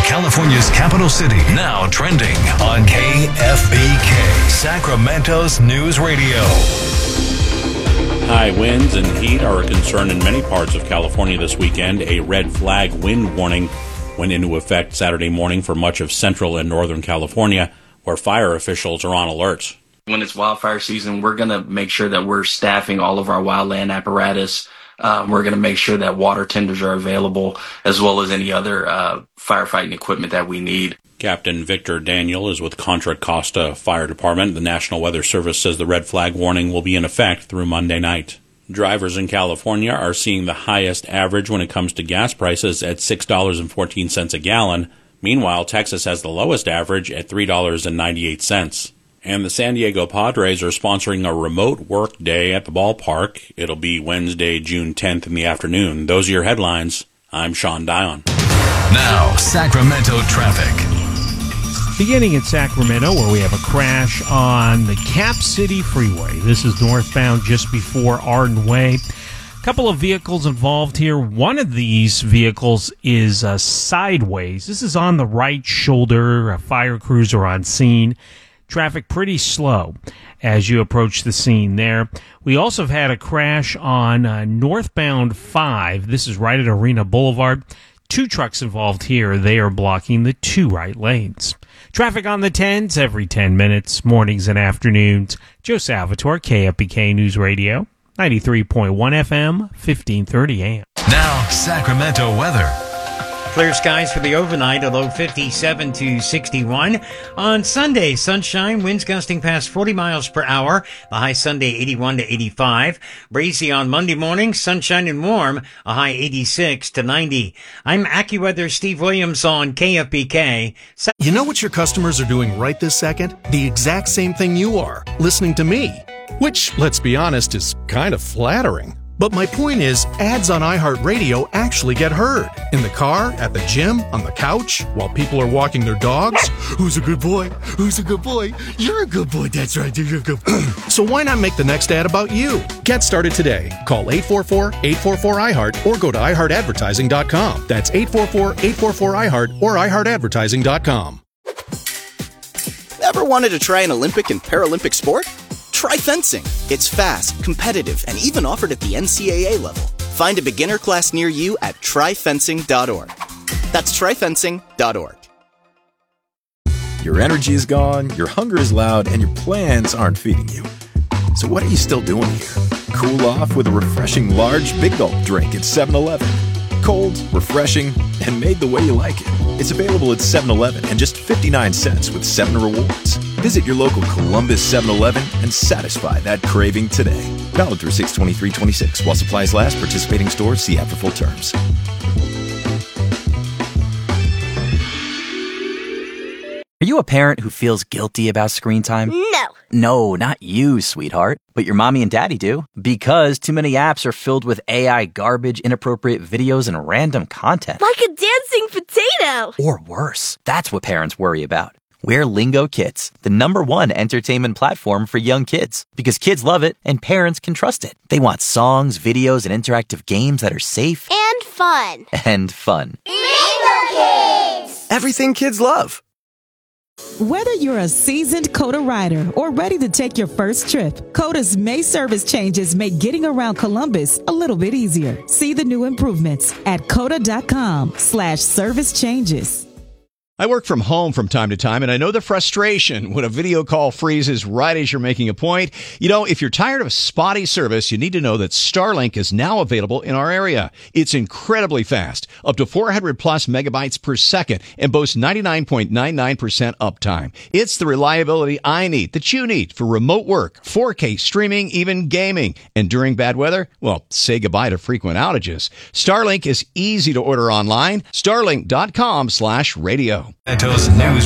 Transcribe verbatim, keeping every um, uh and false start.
California's capital city. Now trending on K F B K, Sacramento's News Radio. High winds and heat are a concern in many parts of California this weekend. A red flag wind warning went into effect Saturday morning for much of central and northern California, where fire officials are on alert. When it's wildfire season, we're going to make sure that we're staffing all of our wildland apparatus. Um, we're going to make sure that water tenders are available, as well as any other uh, firefighting equipment that we need. Captain Victor Daniel is with Contra Costa Fire Department. The National Weather Service says the red flag warning will be in effect through Monday night. Drivers in California are seeing the highest average when it comes to gas prices at six dollars and fourteen cents a gallon. Meanwhile, Texas has the lowest average at three dollars and ninety-eight cents. And the San Diego Padres are sponsoring a remote work day at the ballpark. It'll be Wednesday, June tenth in the afternoon. Those are your headlines. I'm Sean Dion. Now, Sacramento traffic. Beginning in Sacramento, where we have a crash on the Cap City Freeway. This is northbound just before Arden Way. A couple of vehicles involved here. One of these vehicles is uh, sideways. This is on the right shoulder. A fire crews are on scene. Traffic pretty slow as you approach the scene there. We also have had a crash on uh, northbound five. This is right at Arena Boulevard. Two trucks involved here. They are blocking the two right lanes. Traffic on the tens every ten minutes, mornings and afternoons. Joe Salvatore, K F B K News Radio, ninety-three point one F M, fifteen thirty A M. Now, Sacramento weather. Clear skies for the overnight, a low fifty-seven to sixty-one. On Sunday, sunshine, winds gusting past forty miles per hour. The high Sunday, eighty-one to eighty-five. Breezy on Monday morning, sunshine and warm, a high eighty-six to ninety. I'm AccuWeather Steve Williams on K F B K. You know what your customers are doing right this second? The exact same thing you are, listening to me. Which, let's be honest, is kind of flattering. But my point is, ads on iHeartRadio actually get heard. In the car, at the gym, on the couch, while people are walking their dogs. Who's a good boy? Who's a good boy? You're a good boy. That's right. You're a good boy. So why not make the next ad about you? Get started today. Call eight four four, eight four four, I heart or go to i heart advertising dot com. That's eight four four, eight four four, I heart or i heart advertising dot com. Ever wanted to try an Olympic and Paralympic sport? Try fencing. It's fast, competitive, and even offered at the N C A A level. Find a beginner class near you at try fencing dot org. That's try fencing dot org. Your energy is gone, your hunger is loud, and your plans aren't feeding you. So what are you still doing here? Cool off with a refreshing large Big Gulp drink at seven eleven. Cold, refreshing, and made the way you like it. It's available at seven eleven and just fifty-nine cents with seven Rewards. Visit your local Columbus seven eleven and satisfy that craving today. Valid through six twenty-three twenty-six. While supplies last, participating stores see app for full terms. Are you a parent who feels guilty about screen time? No. No, not you, sweetheart. But your mommy and daddy do. Because too many apps are filled with A I garbage, inappropriate videos, and random content. Like a dancing potato. Or worse. That's what parents worry about. We're Lingo Kids, the number one entertainment platform for young kids. Because kids love it and parents can trust it. They want songs, videos, and interactive games that are safe. And fun. And fun. Lingo Kids! Everything kids love. Whether you're a seasoned Coda rider or ready to take your first trip, Coda's May service changes make getting around Columbus a little bit easier. See the new improvements at coda.com slash service changes. I work from home from time to time, and I know the frustration when a video call freezes right as you're making a point. You know, if you're tired of spotty service, you need to know that Starlink is now available in our area. It's incredibly fast, up to four hundred plus megabytes per second, and boasts ninety-nine point nine nine percent uptime. It's the reliability I need, that you need, for remote work, four K streaming, even gaming. And during bad weather, well, say goodbye to frequent outages. Starlink is easy to order online. Starlink dot com slash radio. Sacramento's News